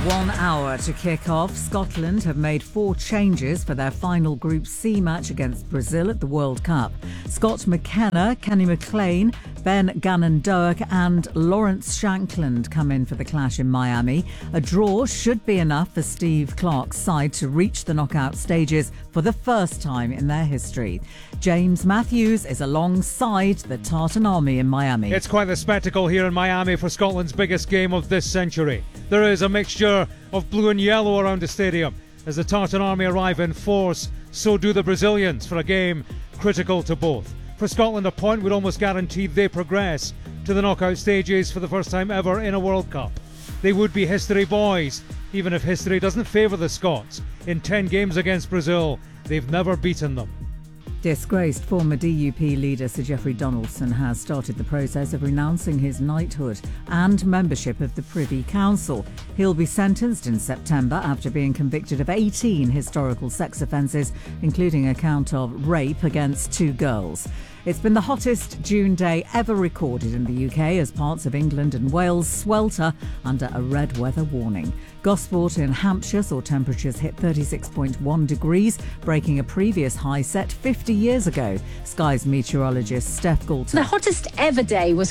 1 hour to kick off. Scotland have made 4 changes for their final Group C match against Brazil at the World Cup. Scott McKenna, Kenny McLean, Ben Gannon-Doak and Lawrence Shankland come in for the clash in Miami. A draw should be enough for Steve Clarke's side to reach the knockout stages for the first time in their history. James Matthews is alongside the Tartan Army in Miami. It's quite the spectacle here in Miami for Scotland's biggest game of this century. There is a mixture of blue and yellow around the stadium. As the Tartan Army arrive in force, so do the Brazilians for a game critical to both. For Scotland, a point would almost guarantee they progress to the knockout stages for the first time ever in a World Cup. They would be history boys, even if history doesn't favour the Scots. In 10 games against Brazil, they've never beaten them. Disgraced former DUP leader Sir Geoffrey Donaldson has started the process of renouncing his knighthood and membership of the Privy Council. He'll be sentenced in September after being convicted of 18 historical sex offences, including a count of rape against 2 girls. It's been the hottest June day ever recorded in the UK as parts of England and Wales swelter under a red weather warning. Gosport in Hampshire saw temperatures hit 36.1 degrees, breaking a previous high set 50 years ago. Sky's meteorologist Steph Galton. The hottest ever day was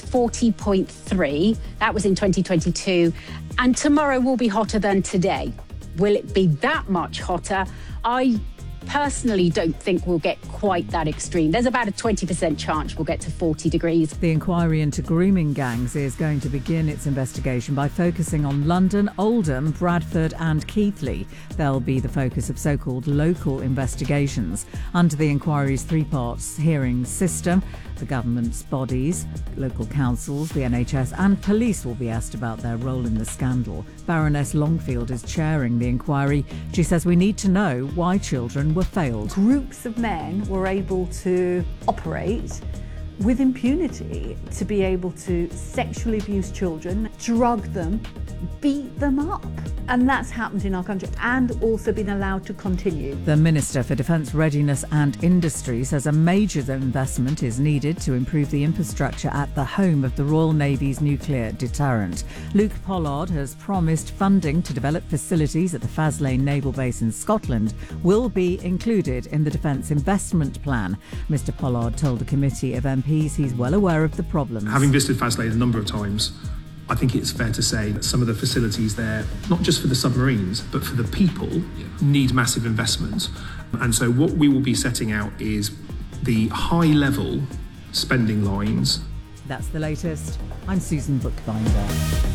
40.3. That was in 2022. And tomorrow will be hotter than today. Will it be that much hotter? I personally don't think we'll get quite that extreme. There's about a 20% chance we'll get to 40 degrees. The inquiry into grooming gangs is going to begin its investigation by focusing on London, Oldham, Bradford and Keighley. They'll be the focus of so-called local investigations. Under the inquiry's 3-part hearing system, the government's bodies, local councils, the NHS and police will be asked about their role in the scandal. Baroness Longfield is chairing the inquiry. She says we need to know why children were failed. Groups of men were able to operate with impunity to be able to sexually abuse children, drug them, beat them up. And that's happened in our country and also been allowed to continue. The Minister for Defence Readiness and Industry says a major investment is needed to improve the infrastructure at the home of the Royal Navy's nuclear deterrent. Luke Pollard has promised funding to develop facilities at the Faslane Naval Base in Scotland will be included in the Defence Investment Plan. Mr Pollard told a committee of MPs he's well aware of the problems. Having visited Faslane a number of times, I think it's fair to say that some of the facilities there, not just for the submarines, but for the people, need massive investment. And so what we will be setting out is the high-level spending lines. That's the latest. I'm Susan Bookbinder.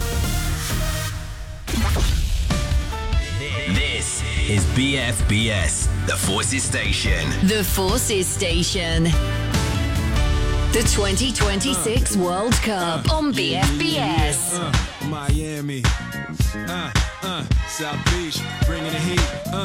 This is BFBS, The Forces Station. The Forces Station. The 2026 World Cup on BFBS. Miami, South Beach, bringing the heat.